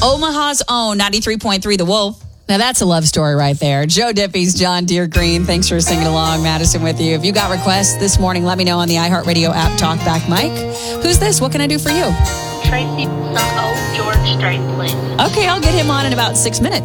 Omaha's own 93.3 The Wolf. Now that's a love story right there. Joe Diffie's John Deere Green. Thanks for singing along. Madison with you. If you got requests this morning, let me know on the iHeartRadio app. Talk back, Mike. Who's this? What can I do for you? Tracy, some old George Strait, please. Okay, I'll get him on in about 6 minutes.